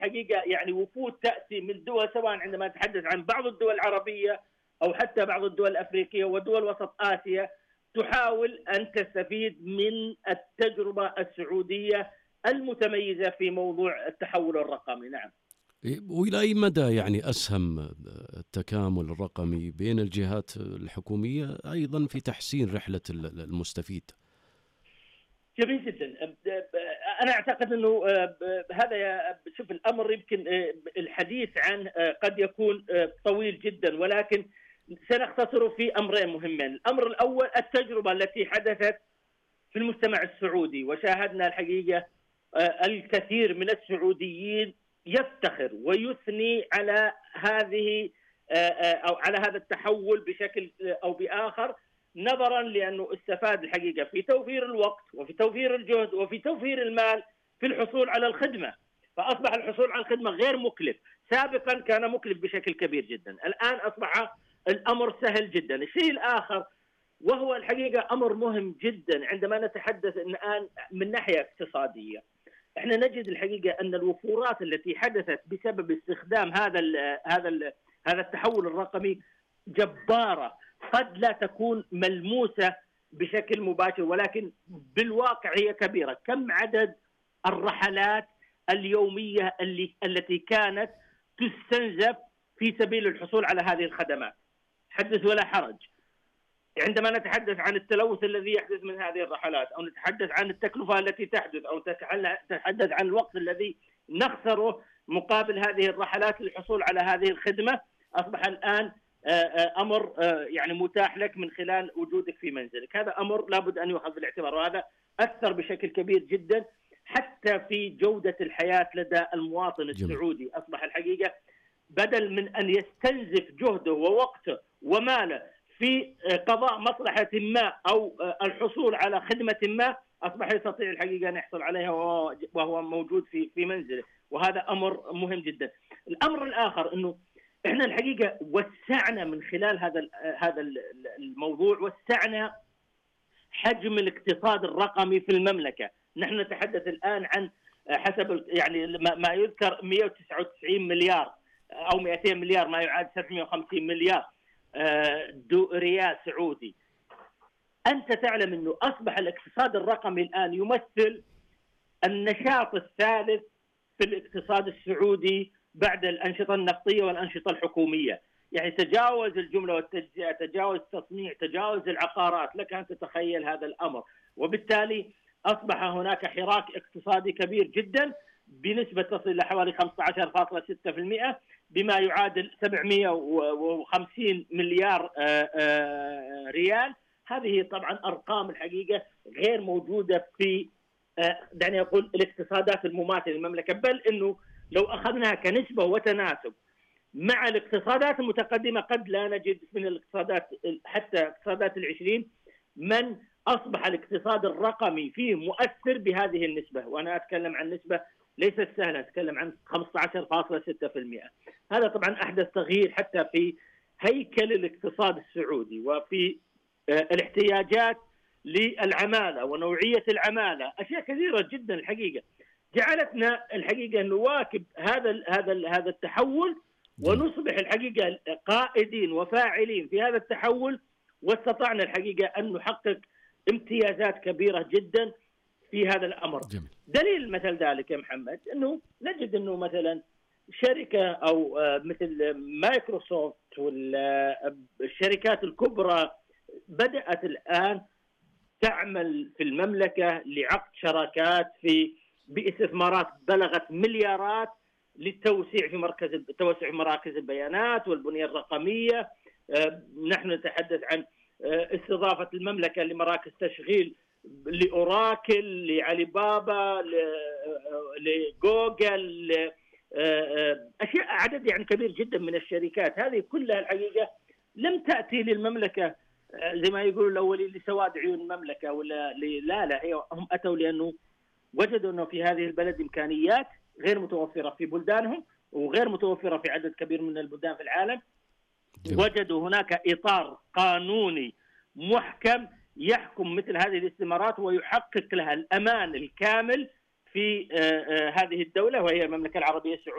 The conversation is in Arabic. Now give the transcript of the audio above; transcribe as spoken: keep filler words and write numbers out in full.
حقيقة يعني وفود تأتي من دول، سواء عندما نتحدث عن بعض الدول العربية أو حتى بعض الدول الأفريقية ودول وسط آسيا، تحاول أن تستفيد من التجربة السعودية المتميزة في موضوع التحول الرقمي. نعم. وإلى أي مدى يعني أسهم التكامل الرقمي بين الجهات الحكومية أيضا في تحسين رحلة المستفيد؟ جميل جدا. أنا أعتقد أنه هذا، شوف الأمر يمكن الحديث عنه قد يكون طويل جدا، ولكن سنختصره في أمرين مهمين. الأمر الأول التجربة التي حدثت في المجتمع السعودي، وشاهدنا الحقيقة الكثير من السعوديين يفتخر ويثني على هذه أو على هذا التحول بشكل أو بآخر، نظرا لأنه استفاد الحقيقة في توفير الوقت وفي توفير الجهد وفي توفير المال في الحصول على الخدمة. فأصبح الحصول على الخدمة غير مكلف، سابقا كان مكلف بشكل كبير جدا، الآن أصبح الأمر سهل جدا. الشيء الآخر وهو الحقيقة أمر مهم جدا عندما نتحدث الآن من ناحية اقتصادية، احنا نجد الحقيقة أن الوفورات التي حدثت بسبب استخدام هذا ال هذا ال هذا التحول الرقمي جبارة، قد لا تكون ملموسة بشكل مباشر، ولكن بالواقع هي كبيرة. كم عدد الرحلات اليومية اللي التي كانت تستنزف في سبيل الحصول على هذه الخدمات؟ حدث ولا حرج. عندما نتحدث عن التلوث الذي يحدث من هذه الرحلات، أو نتحدث عن التكلفة التي تحدث، أو نتحدث عن الوقت الذي نخسره مقابل هذه الرحلات للحصول على هذه الخدمة، أصبح الآن أمر يعني متاح لك من خلال وجودك في منزلك. هذا أمر لابد أن يؤخذ بالاعتبار، وهذا أثر بشكل كبير جدا حتى في جودة الحياة لدى المواطن السعودي. أصبح الحقيقة بدل من أن يستنزف جهده ووقته وماله في قضاء مصلحة ما أو الحصول على خدمة ما، أصبح يستطيع الحقيقة أن يحصل عليها وهو موجود في في منزله، وهذا أمر مهم جدا. الأمر الآخر أنه إحنا الحقيقة وسعنا من خلال هذا هذا الموضوع، وسعنا حجم الاقتصاد الرقمي في المملكة. نحن نتحدث الآن عن حسب يعني ما يذكر مئة وتسعة وتسعين مليار أو مئتين مليار، ما يعادل سبعمئة وخمسين مليار ريال سعودي. أنت تعلم أنه أصبح الاقتصاد الرقمي الآن يمثل النشاط الثالث في الاقتصاد السعودي بعد الأنشطة النفطية والأنشطة الحكومية. يعني تجاوز الجملة والتجزئة، تجاوز التصنيع، تجاوز العقارات، لك أن تتخيل هذا الأمر. وبالتالي أصبح هناك حراك اقتصادي كبير جدا بنسبة تصل إلى حوالي خمسة عشر فاصلة ستة بالمئة، بما يعادل سبعمئة وخمسين مليار ريال. هذه طبعا أرقام الحقيقة غير موجودة في دعني أقول الاقتصادات المماثلة للمملكة، بل أنه لو أخذناها كنسبة وتناسب مع الاقتصادات المتقدمة قد لا نجد من الاقتصادات حتى اقتصادات العشرين من أصبح الاقتصاد الرقمي فيه مؤثر بهذه النسبة. وأنا أتكلم عن نسبة ليست سهلة، أتكلم عن خمسة عشر فاصلة ستة بالمئة. هذا طبعا أحدث تغيير حتى في هيكل الاقتصاد السعودي وفي الاحتياجات للعمالة ونوعية العمالة. أشياء كثيرة جدا الحقيقة جعلتنا الحقيقة نواكب هذا هذا هذا التحول، ونصبح الحقيقة قائدين وفاعلين في هذا التحول، واستطعنا الحقيقة أن نحقق امتيازات كبيرة جدا في هذا الأمر. جميل. دليل مثل ذلك يا محمد أنه نجد أنه مثلا شركة أو مثل مايكروسوفت والشركات الكبرى بدأت الآن تعمل في المملكة لعقد شراكات في باستثمارات بلغت مليارات للتوسيع في مركز توسع مراكز البيانات والبنية الرقمية. نحن نتحدث عن استضافة المملكة لمراكز تشغيل لأوراكل، لعلي بابا، لجوجل، أشياء عدد يعني كبير جدا من الشركات. هذه كلها الحقيقة لم تأتي للمملكة زي ما يقولوا الأولين لسواد عيون المملكة ولا لا لا هي هم أتوا لأنه وجدوا أنه في هذه البلد إمكانيات غير متوفرة في بلدانهم وغير متوفرة في عدد كبير من البلدان في العالم. وجدوا هناك إطار قانوني محكم يحكم مثل هذه الاستثمارات ويحقق لها الأمان الكامل في هذه الدولة وهي المملكة العربية السعودية.